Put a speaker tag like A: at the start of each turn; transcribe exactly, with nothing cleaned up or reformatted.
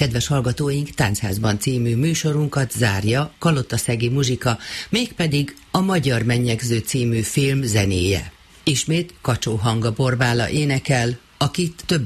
A: Kedves hallgatóink, Táncházban című műsorunkat zárja Kalotaszegi muzsika, mégpedig a Magyar Mennyegző című film zenéje. Ismét Kacsó Hanga Borbála énekel, akit több